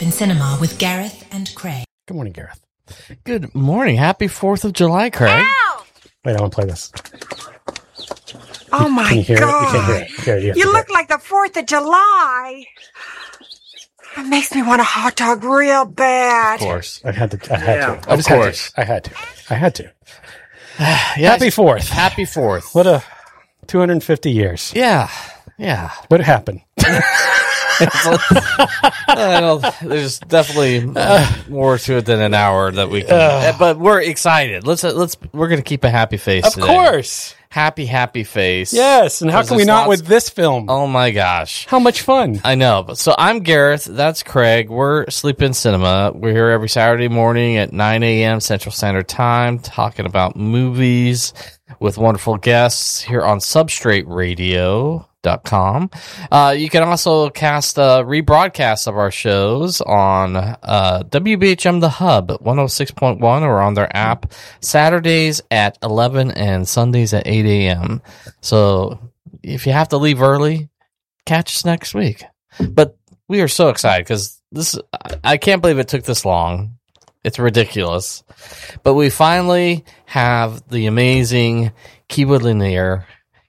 Sleep in Cinema with Gareth and Craig. Good morning, Gareth. Good morning. Happy 4th of July, Craig. Ow! Wait, I want to play this. Oh my Can you hear God. it? You can't hear it. Here, you have to You hear look it. like the 4th of July. It makes me want a hot dog real bad. Of course. I had to. Of course. I had to. Yes. Happy 4th. Happy 4th. What a 250 years. Yeah. What happened? There's definitely more to it than an hour that we can. But we're excited. We're going to keep a happy face Of today. course. Happy face. Yes. And how can we not with this film? Oh my gosh. How much fun. I know. So I'm Gareth. That's Craig. We're Sleep in Cinema. We're here every Saturday morning at 9 a.m. Central Standard Time talking about movies with wonderful guests here on substrateradio.com. You can also cast rebroadcasts of our shows on WBHM The Hub 106.1 or on their app Saturdays at 11 and Sundays at 8 a.m. So if you have to leave early, catch us next week. But we are so excited because I can't believe it took this long. It's ridiculous. But we finally have the amazing Kiwi Lanier.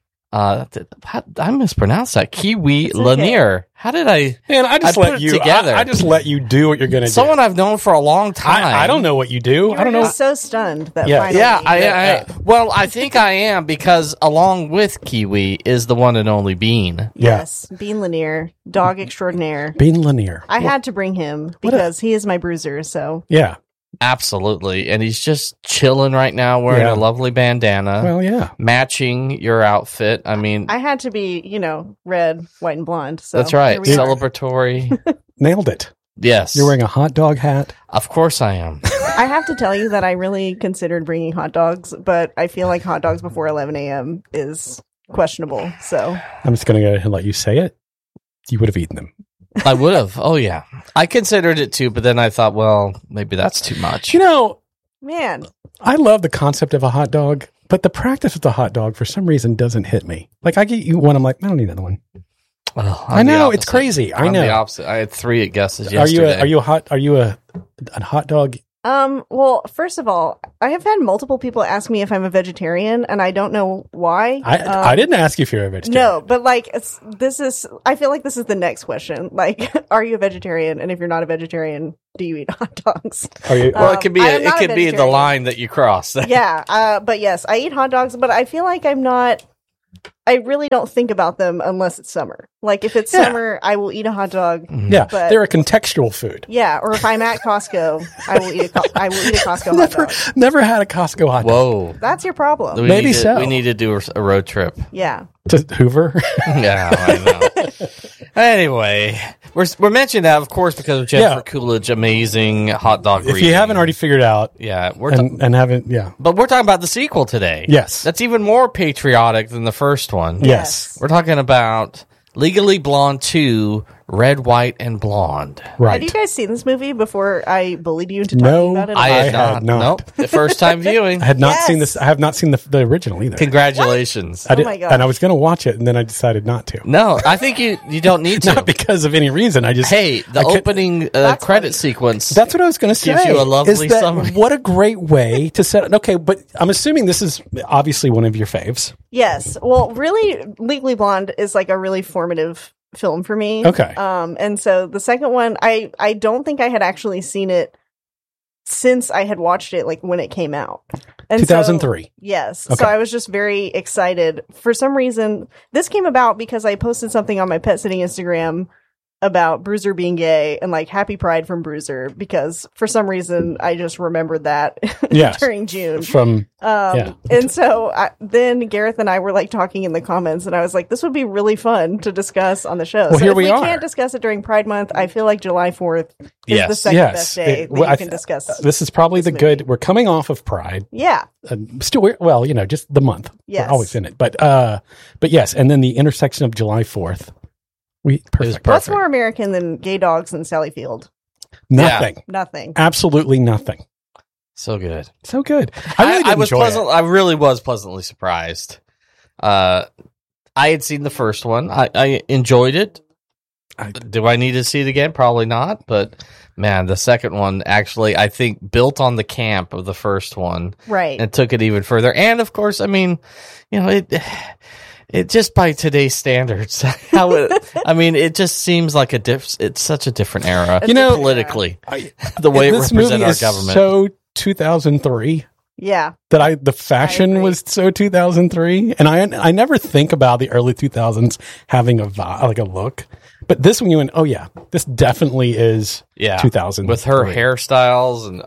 I mispronounced that. Kiwi Lanier. How did I? Man, I just put it together. I just let you do what you're going to do. Someone I've known for a long time. I don't know what you do. I don't know. So stunned that Yeah. finally. Yeah, well, I think I am because along with Kiwi is the one and only Bean. Yes, Bean Lanier, dog extraordinaire. Bean Lanier. I had to bring him because he is my bruiser. So Yeah. Absolutely. And he's just chilling right now wearing Yeah. a lovely bandana. Well, yeah. Matching your outfit. I mean, I had to be, red, white, and blonde. So that's right. here we are. Celebratory. Nailed it. Yes. You're wearing a hot dog hat. Of course I am. I have to tell you that I really considered bringing hot dogs, but I feel like hot dogs before 11 a.m. is questionable. So I'm just going to go ahead and let you say it. You would have eaten them. I would have. Oh, yeah. I considered it too, but then I thought, well, maybe that's too much. You know, man, I love the concept of a hot dog, but the practice of the hot dog for some reason doesn't hit me. Like I get you one, I'm like, I don't need another one. Well, I know it's crazy. I I'm know. the opposite. I had 3 guesses Are you yesterday. are you a hot dog? well, first of all, I have had multiple people ask me if I'm a vegetarian, and I don't know why. I didn't ask you if you're a vegetarian. No, but like I feel like this is the next question. Like, are you a vegetarian? And if you're not a vegetarian, do you eat hot dogs? Are you? Well, it could be I am not a the vegetarian. line that you cross. Yeah, but yes, I eat hot dogs, but I feel like I really don't think about them unless it's summer. Like if it's summer, I will eat a hot dog. Yeah, but they're a contextual food. yeah, or if I'm at Costco, I will eat a Costco hot dog. Never had a Costco hot dog. Whoa. That's your problem. Maybe so. We need to do a road trip. Yeah. To Hoover. Yeah, I know. Anyway, we're mentioning that, of course, because of Jennifer Coolidge, amazing hot dog. If you haven't already figured out, yeah, and haven't, but we're talking about the sequel today. Yes. That's even more patriotic than the first one. Yes. We're talking about Legally Blonde 2, Red, White, and Blonde. Right. Have you guys seen this movie before I bullied you into No, talking about it? I had had not. Nope. The first time viewing. I had not Yes. seen this. I have not seen the original either. Congratulations. I did, Oh my gosh. and I was going to watch it, and then I decided not to. No, I think you don't need to. Not because of any reason. I just Hey, the I could- opening That's credit funny. sequence. That's what I was going to say. Gives you a lovely is that summary. What a great way to set. Okay, but I'm assuming this is obviously one of your faves. Yes. Well, really, Legally Blonde is like a really formative film for me. Okay. And so the second one, I don't think I had actually seen it since I had watched it, like when it came out. And 2003. So, yes. Okay. So I was just very excited. For some reason, this came about because I posted something on my pet sitting Instagram about Bruiser being gay and like happy pride from Bruiser because for some reason I just remembered that Yes. during June. From yeah. And so then Gareth and I were like talking in the comments and I was like, this would be really fun to discuss on the show. Well, so here if we are. can't discuss it during Pride Month, I feel like July 4th is Yes. the second Yes. best day Well, that I you can th- discuss. This is probably this the good. We're coming off of Pride. Yeah. Well, just the month. Yes. We're always in it. But yes, and then the intersection of July 4th. Perfect. What's more American than gay dogs and Sally Field? Nothing. Nothing. Absolutely nothing. So good. So good. I really did was enjoy pleasant. it. I really was pleasantly surprised. I had seen the first one. I enjoyed it. Do I need to see it again? Probably not. But man, the second one actually, I think, built on the camp of the first one, Right. and took it even further. And of course, I mean, it just by today's standards, it just seems like it's such a different era, politically, the way it this represents movie our is government. so 2003 Yeah. that the fashion agree. was so 2003, and I never think about the early 2000s having a like a look, but this one you went, oh yeah, this definitely is 2000 with her hairstyles and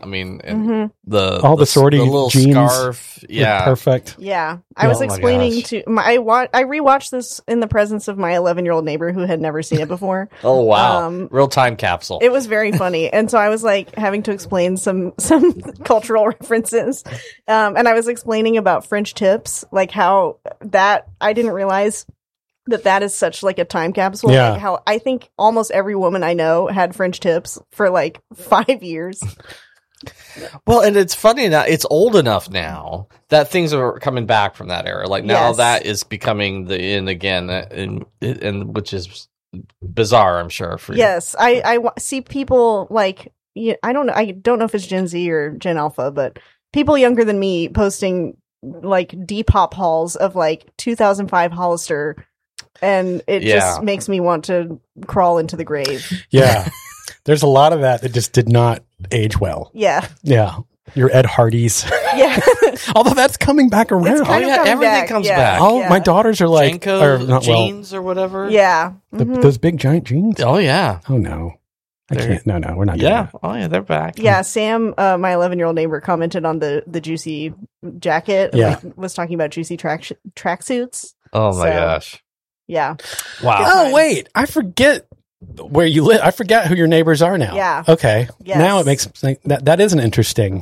all the sorority little jeans scarf, look perfect. Yeah. I was Oh my explaining gosh. I rewatched this in the presence of my 11-year-old neighbor who had never seen it before. Oh wow, Um, real time capsule. It was very funny. And so I was like having to explain some cultural references. And I was explaining about French tips, like how that I didn't realize that is such like a time capsule. Yeah. Like how I think almost every woman I know had French tips for like 5 years. Well, and it's funny now, it's old enough now that things are coming back from that era. Like now Yes. that is becoming the in again, and which is bizarre, I'm sure. For you. Yes. I see people like, I don't know if it's Gen Z or Gen Alpha, but people younger than me posting like Depop hauls of like 2005 Hollister. And it just makes me want to crawl into the grave. Yeah. There's a lot of that just did not age well. Yeah. Yeah. Your Ed Hardy's. Yeah. Although that's coming back around. It's kind of coming everything back. comes Yeah. back. Oh, Yeah. my daughters are like, Jenko jeans or whatever. Yeah. those big giant jeans. Oh yeah. Oh no, I They're- can't. No, we're not doing Yeah. that. Oh yeah, they're back. Yeah. Sam, my 11-year-old neighbor, commented on the juicy jacket. Yeah. Like, was talking about juicy tracksuits. Oh my So- gosh. Yeah. Wow. Oh wait, I forget where you live. I forget who your neighbors are now. Yeah. Okay. Yes. Now it makes that is an interesting.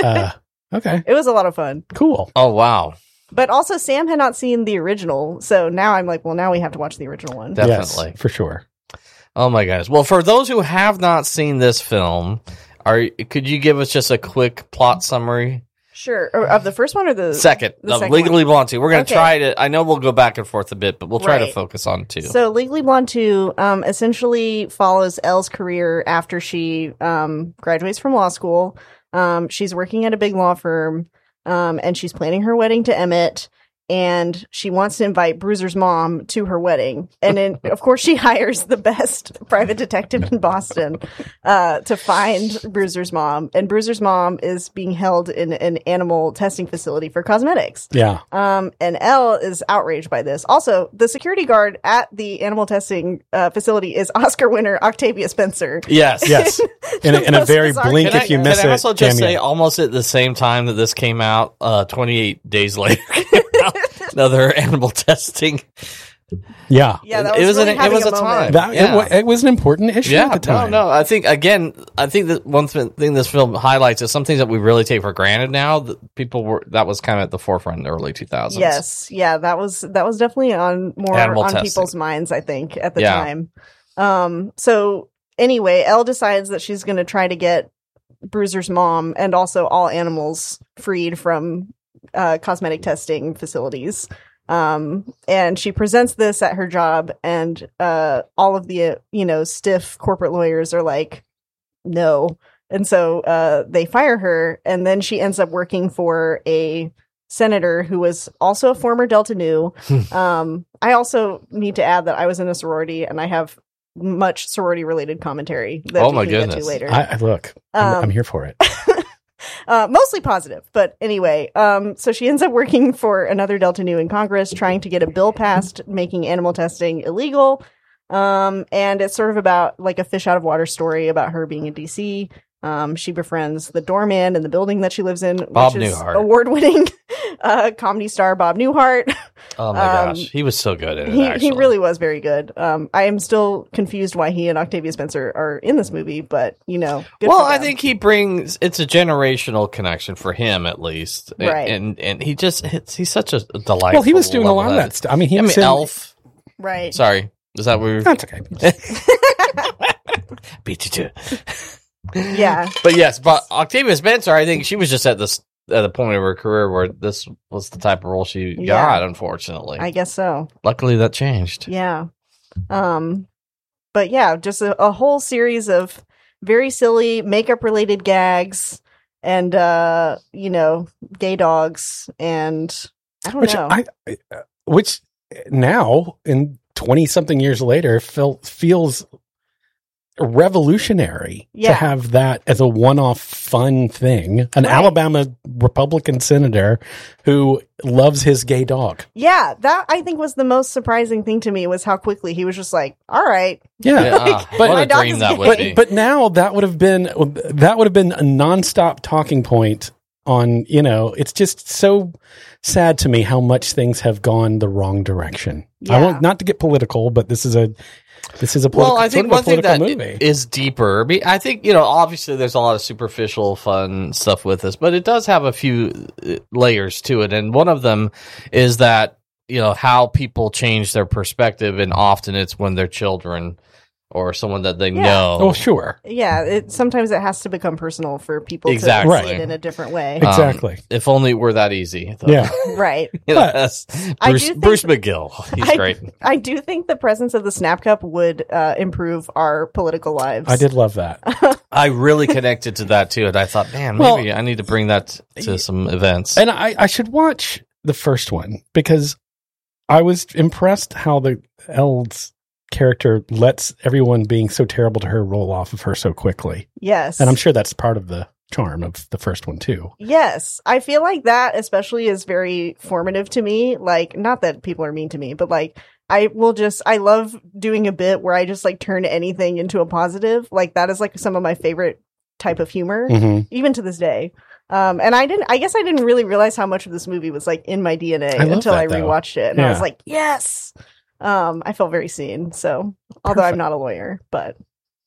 Okay. It was a lot of fun. Cool. Oh wow. But also, Sam had not seen the original. So now I'm like, well, now we have to watch the original one. Definitely. Yes, for sure. Oh my gosh. Well, for those who have not seen this film, could you give us just a quick plot summary? Sure. Or of the first one or the Second, the of second Legally one? Blonde 2. We're going to Okay. try to, I know we'll go back and forth a bit, but we'll try to Right. focus on 2. So Legally Blonde 2 essentially follows Elle's career after she graduates from law school. She's working at a big law firm, and she's planning her wedding to Emmett, and she wants to invite Bruiser's mom to her wedding. And then, of course, she hires the best private detective in Boston to find Bruiser's mom. And Bruiser's mom is being held in an animal testing facility for cosmetics. Yeah. And Elle is outraged by this. Also, the security guard at the animal testing facility is Oscar winner Octavia Spencer. Yes. Yes. In a most very bizarre blink Can if you I, miss can it. I also just cameo. say, almost at the same time that this came out, 28 days later, another animal testing. Yeah. Yeah, that It was, was really it having was a moment. time. That Yeah. it was an important issue Yeah, at the time. no. I think that one thing this film highlights is some things that we really take for granted now. That that was kind of at the forefront in the early 2000s. Yes, yeah, that was definitely on Animal on testing. people's minds, I think, at the Yeah. time. So anyway, Elle decides that she's going to try to get Bruiser's mom and also all animals freed from cosmetic testing facilities. And she presents this at her job, and all of the stiff corporate lawyers are like, no. And so they fire her, and then she ends up working for a senator who was also a former Delta Nu. I also need to add that I was in a sorority, and I have much sorority related commentary that Oh we my can get to goodness. later. I look, I'm here for it. Mostly positive, but anyway, so she ends up working for another Delta Nu in Congress, trying to get a bill passed making animal testing illegal. And it's sort of about like a fish out of water story about her being in DC. She befriends the doorman in the building that she lives in, Bob which is Newhart. award-winning comedy star Bob Newhart. Oh my gosh, he was so good at it. He actually. really was very good. I am still confused why he and Octavia Spencer are in this movie, but good Well, for I them. think it's a generational connection for him at least, Right. And he's such a delightful. Well, he was doing a lot of level-headed- that stuff. I mean, he was in, Elf. right. Sorry, is that what we were? That's okay. Beat you to it. Yeah. But yes, but Octavia Spencer, I think she was just at the point of her career where this was the type of role she Yeah. got. Unfortunately, I guess so. luckily that changed. Yeah. But yeah, just a whole series of very silly makeup related gags and, gay dogs. And I don't know. Which now, in 20 something years later, feels revolutionary to have that as a one-off fun thing. An Alabama Republican senator who loves his gay dog. Yeah, that I think was the most surprising thing to me was how quickly he was just like, all right. Yeah. But what a dream that would be. But now that would have been a nonstop talking point on, it's just so sad to me how much things have gone the wrong direction. Yeah. I want not to get political, but this is a political, well, I think one thing that movie. Is deeper. I think, obviously there's a lot of superficial fun stuff with this, but it does have a few layers to it. And one of them is that, how people change their perspective, and often it's when they're children or someone that they know. Oh, sure. Yeah, sometimes it has to become personal for people to see it in a different way. Exactly. If only it were that easy. Yeah. Right. That's Bruce McGill. He's great. I do think the presence of the Snap Cup would improve our political lives. I did love that. I really connected to that too, and I thought, man, maybe I need to bring that to some events. And I should watch the first one because I was impressed how the Elle's character lets everyone being so terrible to her roll off of her so quickly. Yes. And I'm sure that's part of the charm of the first one too. Yes. I feel like that especially is very formative to me. Like, not that people are mean to me, but like, I love doing a bit where I just like turn anything into a positive. Like that is like some of my favorite type of humor, even to this day. And I guess I didn't really realize how much of this movie was like in my DNA until I rewatched it. And I was like, yes. I felt very seen. So, although I'm not a lawyer, but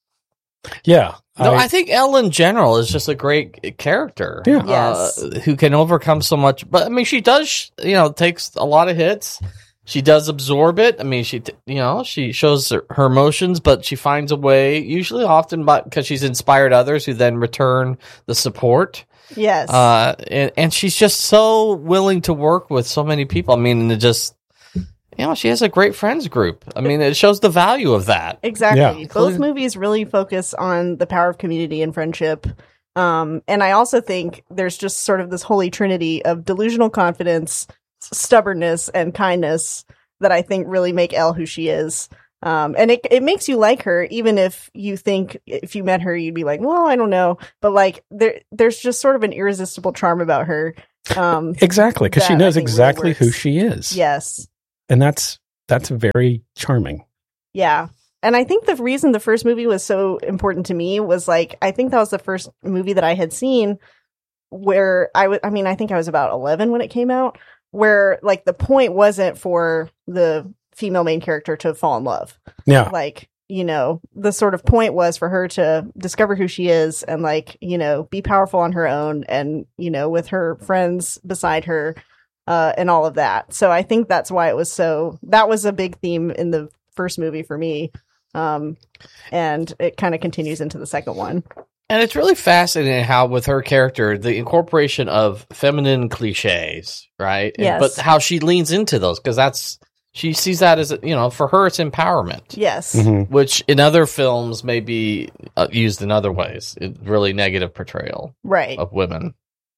yeah, I think Elle in general is just a great character. Yeah, who can overcome so much. But I mean, she does, takes a lot of hits. She does absorb it. I mean, she shows her emotions, but she finds a way. Usually, often, because she's inspired others who then return the support. Yes, and she's just so willing to work with so many people. I mean, it just. She has a great friends group. I mean, it shows the value of that. Exactly. Yeah. Both movies really focus on the power of community and friendship. And I also think there's just sort of this holy trinity of delusional confidence, stubbornness, and kindness that I think really make Elle who she is. And it makes you like her, even if you think if you met her, you'd be like, well, I don't know. But like there's just sort of an irresistible charm about her. Exactly. Because she knows exactly who she is. Yes. And that's very charming. Yeah. And I think the reason the first movie was so important to me was like, I think that was the first movie that I had seen where I think I was about 11 when it came out, where like the point wasn't for the female main character to fall in love. Yeah. Like, the sort of point was for her to discover who she is and like, be powerful on her own and, with her friends beside her. And all of that. So I think that's why that was a big theme in the first movie for me. And it kind of continues into the second one. And it's really fascinating how with her character, the incorporation of feminine cliches, right? Yes. But how she leans into those, because she sees that as, for her, it's empowerment. Yes. Mm-hmm. Which in other films may be used in other ways. Really negative portrayal of women.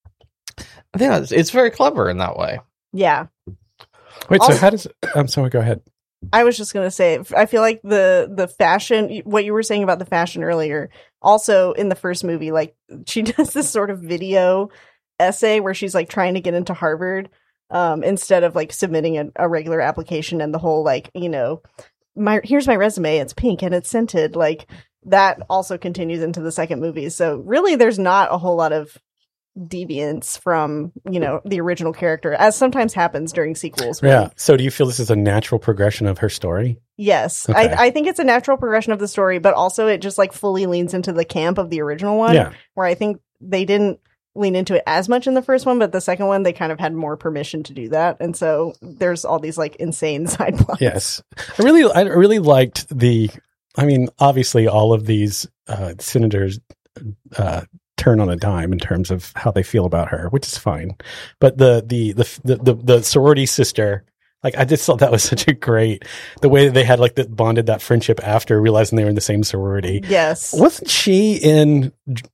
I think it's very clever in that way. Yeah. Wait, so how does... I'm sorry, go ahead. I was just going to say, I feel like the fashion, what you were saying about the fashion earlier, also in the first movie, like she does this sort of video essay where she's like trying to get into Harvard instead of like submitting a regular application, and the whole like, here's my resume, it's pink and it's scented. Like that also continues into the second movie. So really there's not a whole lot of deviance from the original character, as sometimes happens during sequels. Yeah. So do you feel this is a natural progression of her story? Yes. Okay. I think it's a natural progression of the story, but also it just like fully leans into the camp of the original one, where I think they didn't lean into it as much in the first one, but the second one they kind of had more permission to do that, and so there's all these like insane side plots. Yes. I really liked obviously all of these senators turn on a dime in terms of how they feel about her, which is fine. But the sorority sister Like, I just thought that was such a great, the way that they had like that bonded that friendship after realizing they were in the same sorority. Yes. Wasn't she in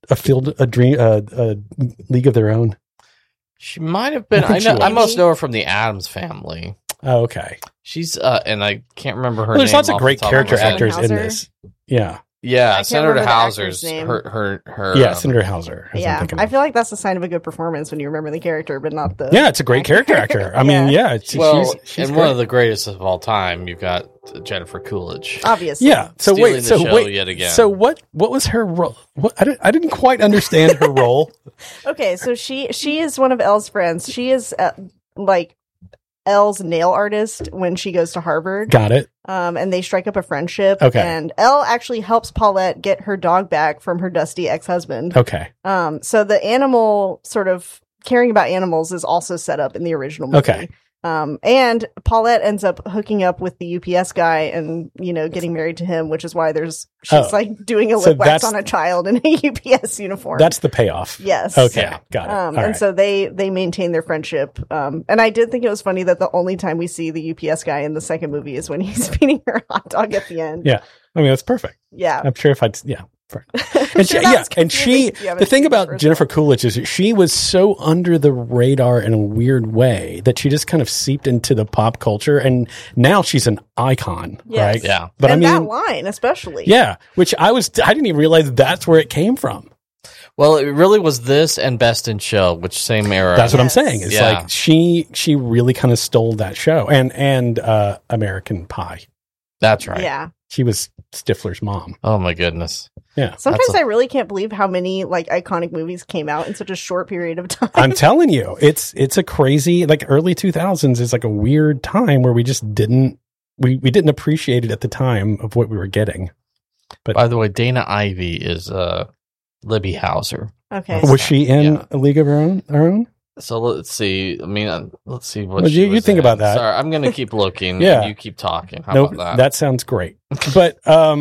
a League of Their Own? She might have been. I most know her from the Addams Family. Oh, okay. She's and I can't remember her name. There's lots of great character Senator actors in Hauser? this. Yeah. Yeah, can't Senator remember the Hauser's actor's name. her. Yeah, Senator Hauser. Yeah, I feel like that's a sign of a good performance when you remember the character, but not the. Yeah, it's a great character actor. I mean, yeah, well, she's and one of the greatest of all time. You've got Jennifer Coolidge. Obviously. Yeah. So Stealing wait. the So show wait. yet again. So what was her role? I didn't quite understand her role. Okay, so she is one of Elle's friends. She is like Elle's nail artist when she goes to Harvard. Got it. And they strike up a friendship. Okay. And Elle actually helps Paulette get her dog back from her dusty ex-husband. Okay. So the animal sort of caring about animals is also set up in the original movie. Okay. And Paulette ends up hooking up with the UPS guy and, getting married to him, which is why she's like doing a lip wax on a child in a UPS uniform. That's the payoff. Yes. Okay. Yeah. Got it. And right. so they maintain their friendship. And I did think it was funny that the only time we see the UPS guy in the second movie is when he's feeding her a hot dog at the end. Yeah. I mean, that's perfect. Yeah. I'm sure if the thing about Jennifer Coolidge is that she was so under the radar in a weird way that she just kind of seeped into the pop culture, and now she's an icon, Yes. right? Yeah. But and I mean, that line especially. yeah, which I didn't even realize that's where it came from. Well, it really was this and Best in Show, which same era. That's what I'm Yes. saying. It's Yeah. like she really kind of stole that show, and American Pie. That's right. Yeah. She was Stifler's mom. Oh my goodness. Yeah. Sometimes I really can't believe how many like iconic movies came out in such a short period of time. I'm telling you, it's a crazy, like, early 2000s is like a weird time where we just didn't appreciate it at the time of what we were getting. But By the way, Dana Ivey is Libby Hauser. Okay. was she in Yeah. A League of Her Own? So let's see. I mean, let's see what Well, she you was think in. about that. Sorry, I'm going to keep looking. Yeah. And you keep talking. How No, about that? sounds great. But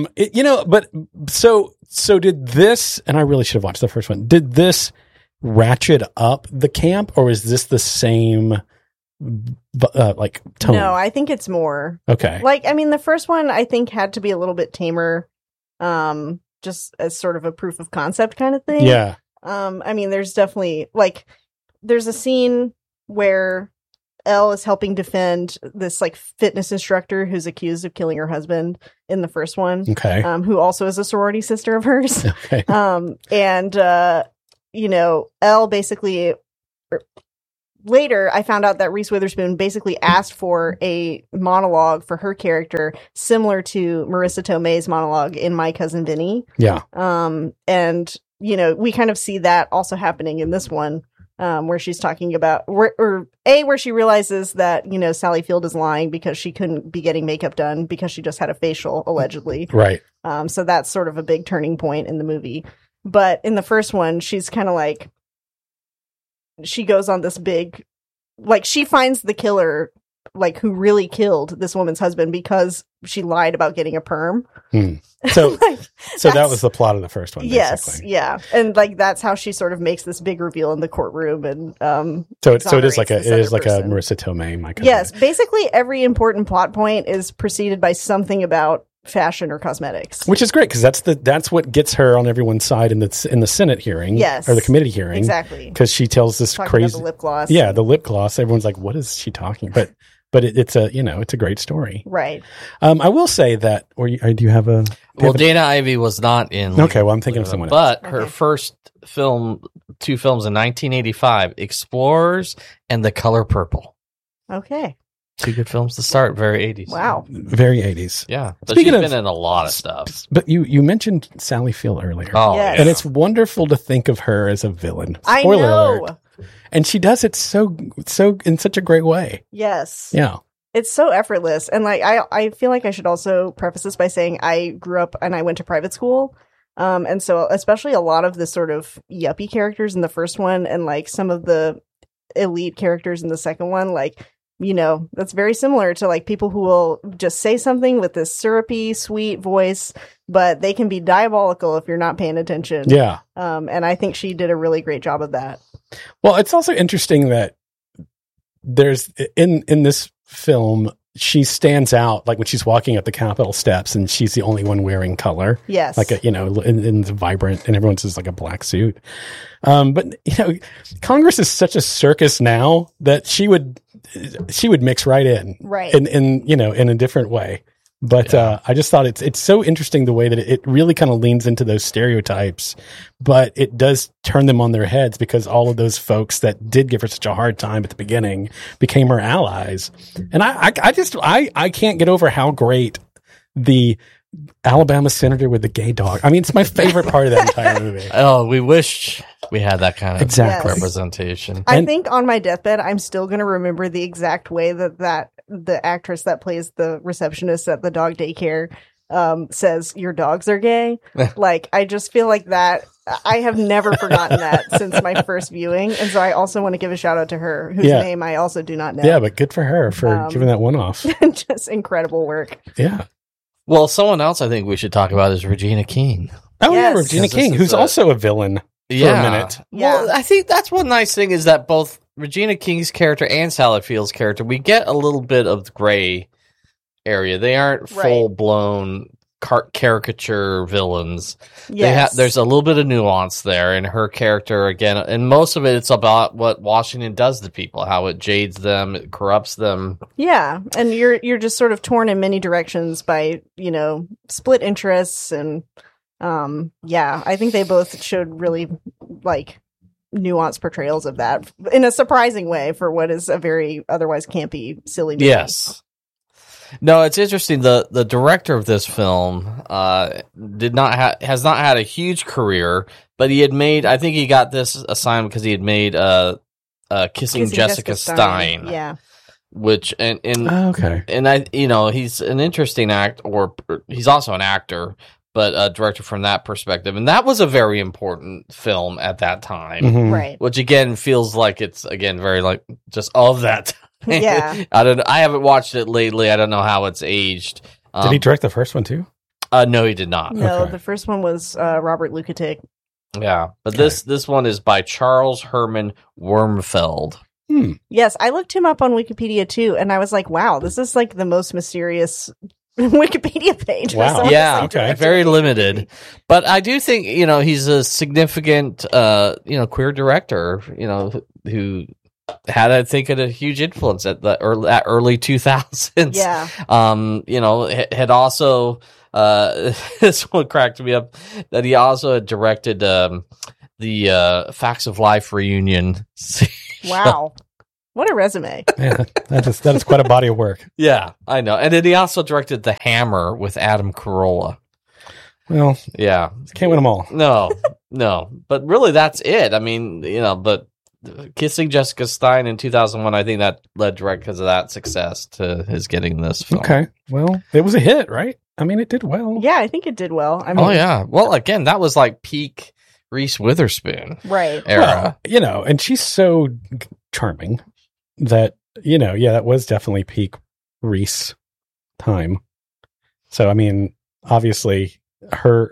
so did this? And I really should have watched the first one. Did this ratchet up the camp, or is this the same like tone? No, I think it's more. Okay. Like, I mean, the first one I think had to be a little bit tamer, just as sort of a proof of concept kind of thing. Yeah. I mean, there's definitely like there's a scene where Elle is helping defend this like fitness instructor who's accused of killing her husband in the first one, Okay. who also is a sorority sister of hers. Okay. Elle basically later I found out that Reese Witherspoon basically asked for a monologue for her character similar to Marissa Tomei's monologue in My Cousin Vinny. Yeah. We kind of see that also happening in this one, where she's talking about where she realizes that, Sally Field is lying because she couldn't be getting makeup done because she just had a facial, allegedly. Right. So that's sort of a big turning point in the movie. But in the first one, she's kind of like, she goes on this big, like, she finds the killer, like, who really killed this woman's husband because she lied about getting a perm. So, Like, so that was the plot of the first one. yes, Basically. yeah, and like that's how she sort of makes this big reveal in the courtroom, and So it is like exonerates a this other person. Marissa Tomei. My cousin. Yes, basically every important plot point is preceded by something about fashion or cosmetics. Which is great because that's what gets her on everyone's side in the Senate hearing, Yes. or the committee hearing, Exactly. Because she tells this Talking crazy about the lip gloss. yeah, the lip gloss. Everyone's like, "What is she talking?" But it's a great story. Right. I will say that, or do you have a? Well, Dana Ivey was not in. Okay, well, I'm thinking of someone But else. her Okay. first two films in 1985, Explorers and The Color Purple. Okay. Two good films to start, very 80s. Wow. very 80s. Yeah. But Speaking she's of- been in a lot of stuff. But you mentioned Sally Field earlier. Oh, Yes. yeah. And it's wonderful to think of her as a villain. I Spoiler know. alert. And she does it so in such a great way. Yes. Yeah. It's so effortless. And like I feel like I should also preface this by saying I grew up and I went to private school. And so especially a lot of the sort of yuppie characters in the first one and like some of the elite characters in the second one, like, that's very similar to like people who will just say something with this syrupy, sweet voice, but they can be diabolical if you're not paying attention. Yeah. And I think she did a really great job of that. Well, it's also interesting that there's in this film, she stands out like when she's walking up the Capitol steps, and she's the only one wearing color. Yes. Like in the vibrant, and everyone's just like a black suit. But Congress is such a circus now that she would mix right in, Right. in a different way. But I just thought it's so interesting the way that it really kind of leans into those stereotypes, but it does turn them on their heads, because all of those folks that did give her such a hard time at the beginning became her allies. And I can't get over how great the Alabama senator with the gay dog. I mean, it's my favorite part of that entire movie. Oh, we wish we had that kind of Exactly. representation. I think on my deathbed, I'm still going to remember the exact way that the actress that plays the receptionist at the dog daycare says, "Your dogs are gay." Like, I just feel like that. I have never forgotten that since my first viewing. And so I also want to give a shout out to her, whose name I also do not know. Yeah, but good for her for giving that one off. Just incredible work. Yeah. Well, someone else I think we should talk about is Regina King. Oh, yeah, Yes. Regina Because King, this who's is a- also a villain for a minute. Well, I think that's one nice thing is that both Regina King's character and Sally Field's character, we get a little bit of the gray area. They aren't Right. full-blown caricature villains. Yes. There's a little bit of nuance there in her character again, and most of it's about what Washington does to people, how it jades them, it corrupts them. Yeah, and you're just sort of torn in many directions by, split interests, and I think they both showed really like nuanced portrayals of that in a surprising way for what is a very otherwise campy, silly movie. Yes. No, it's interesting. The director of this film has not had a huge career, but he had made. I think he got this assignment because he had made Kissing Jessica Stein. Yeah. Which Okay. and he's an interesting he's also an actor, but a director from that perspective, and that was a very important film at that time. Mhm. Right. Which again feels like it's again very like just of that time. Yeah. I haven't watched it lately. I don't know how it's aged. Did he direct the first one too? No, he did not. No, Okay. the first one was Robert Lukatic. Yeah, but Okay. this one is by Charles Herman Wormfeld. Yes, I looked him up on Wikipedia too, and I was like, wow, this is like the most mysterious Wikipedia page. for Wow. someone Yeah, that's, like, okay. very directed limited. But I do think he's a significant queer director. Who had I think a huge influence at the early 2000s. Yeah. Had also this one cracked me up that he also had directed the Facts of Life reunion. Wow. What a resume. Yeah, that is quite a body of work. Yeah, I know. And then he also directed The Hammer with Adam Carolla. Well, Yeah. can't win them all. No. But really, that's it. I mean, but Kissing Jessica Stein in 2001, I think that led direct because of that success to his getting this film. Okay. Well, it was a hit, right? I mean, it did well. Yeah, I think it did well. I mean, Oh, yeah. Well, again, that was like peak Reese Witherspoon right. era. Well, and she's so charming that, that was definitely peak Reese time. So, I mean, obviously her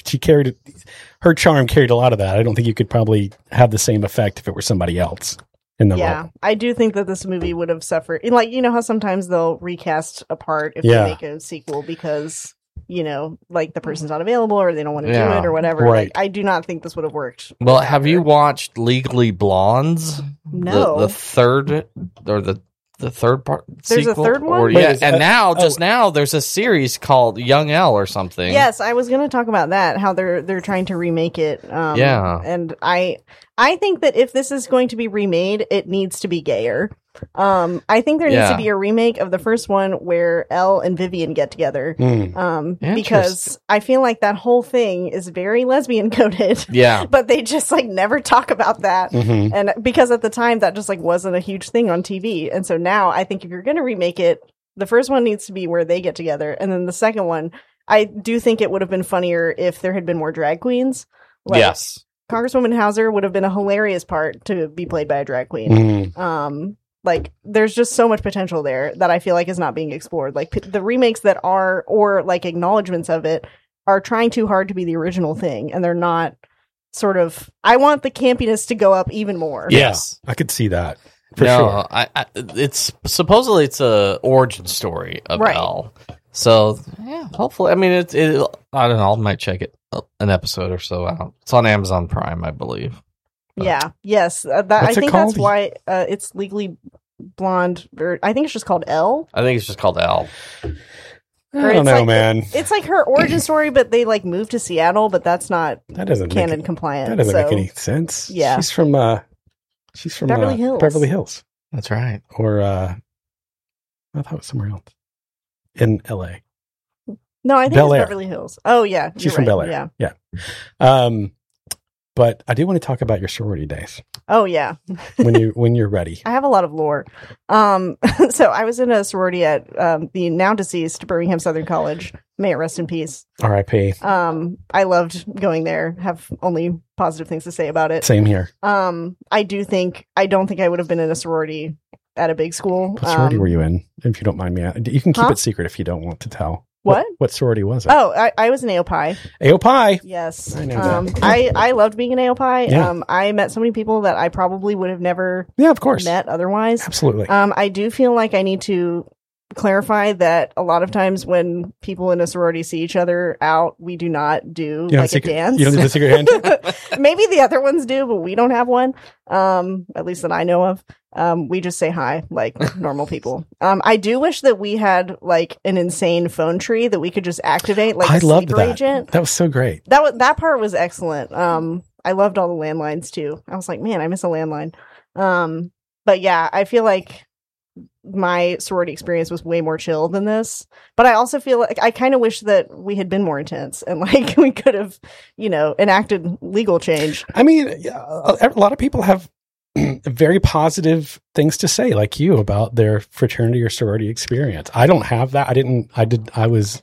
charm carried a lot of that. I don't think you could probably have the same effect if it were somebody else in the Yeah, role. I do think that this movie would have suffered. Like, how sometimes they'll recast a part if Yeah. they make a sequel because, like the person's not available or they don't want to Yeah. do it or whatever. Right. Like, I do not think this would have worked. Well, without have you her. watched Legally Blondes? No. The third or the third part There's a sequel? third one? Or, Wait, yeah, is and that- now there's a series called Young Elle or something. Yes, I was going to talk about that. How they're trying to remake it. Yeah. and I think that if this is going to be remade, it needs to be gayer. I think there needs Yeah. to be a remake of the first one where Elle and Vivian get together. Because I feel like that whole thing is very lesbian coded. Yeah. But they just like never talk about that. Mm-hmm. And because at the time that just like wasn't a huge thing on TV. And so now I think if you're going to remake it, the first one needs to be where they get together. And then the second one, I do think it would have been funnier if there had been more drag queens. Like, Yes. Congresswoman Hauser would have been a hilarious part to be played by a drag queen. Like there's just so much potential there that I feel like is not being explored. Like the remakes that are, or like acknowledgments of it, are trying too hard to be the original thing, and they're not sort of. I want the campiness to go up even more. Yeah, Yes. I could see that. For sure. It's supposedly it's a origin story of Right. Elle. So yeah, hopefully, I mean, I don't know. I might check it an episode or so out. It's on Amazon Prime, I believe. Yeah. Yes. I What's it think called? that's why it's Legally Blonde. Or I think it's just called Elle. I think it's just called Elle. I Or don't it's know, like- man. It's like her origin story, but they like moved to Seattle, but that's not That doesn't canon make, compliant. that doesn't so. make any sense. Yeah. She's from Beverly Hills. Beverly Hills. That's right. Or I thought it was somewhere else. In LA. No, I think Bel it's Air. Beverly Hills. Oh yeah, She's you're from right. Bel Air. Yeah. But I do want to talk about your sorority days Oh yeah. when you're ready. I have a lot of lore. So I was in a sorority at the now deceased Birmingham Southern College. May it rest in peace. R.I.P. I loved going there. Have only positive things to say about it. Same here. I don't think I would have been in a sorority at a big school. What sorority were you in? If you don't mind me, you can keep Huh? it secret if you don't want to tell. What? What sorority was it? Oh, I was in AOPI. AOPI. Yes. I know that. I loved being in AOPI. Yeah. I met so many people that I probably would have never Yeah, of course. met otherwise. Absolutely. I do feel like I need to clarify that a lot of times when people in a sorority see each other out, we do not do You don't like a secret- dance. You don't do the secret handshake? Maybe the other ones do, but we don't have one. At least that I know of. We just say hi like normal people. I do wish that we had like an insane phone tree that we could just activate like I a loved sleeper that. agent. That was so great. That part was excellent. I loved all the landlines too. I was like, man, I miss a landline. But yeah, I feel like my sorority experience was way more chill than this. But I also feel like I kind of wish that we had been more intense and like we could have, enacted legal change. I mean, a lot of people have very positive things to say, like you, about their fraternity or sorority experience. I don't have that. I was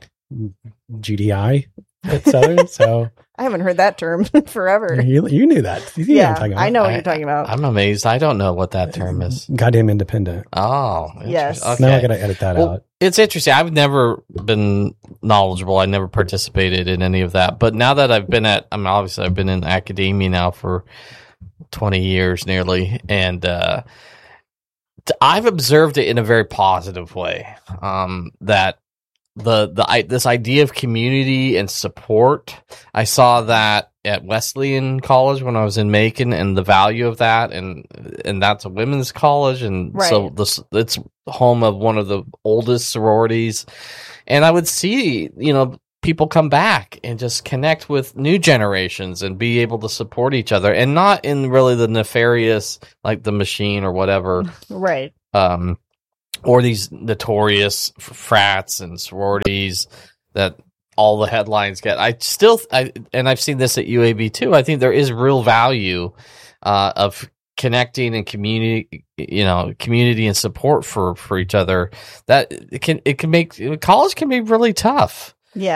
GDI at Southern, so I haven't heard that term forever. you knew that. You know what I'm talking about. I know what you're talking about. I'm amazed. I don't know what that term is. Goddamn independent. Oh, Yes. interesting. Now I Okay. gotta edit that Well, out. it's interesting. I've never been knowledgeable. I never participated in any of that. But now that I've been obviously I've been in academia now for 20 years nearly. And I've observed it in a very positive way. That this idea of community and support, I saw that at Wesleyan College when I was in Macon, and the value of that, and that's a women's college, and so it's home of one of the oldest sororities, and I would see people come back and just connect with new generations and be able to support each other, and not in really the nefarious like the Machine or whatever. Right. Or these notorious frats and sororities that all the headlines get. And I've seen this at UAB too. I think there is real value of connecting and community and support for each other. That it can make college can be really tough.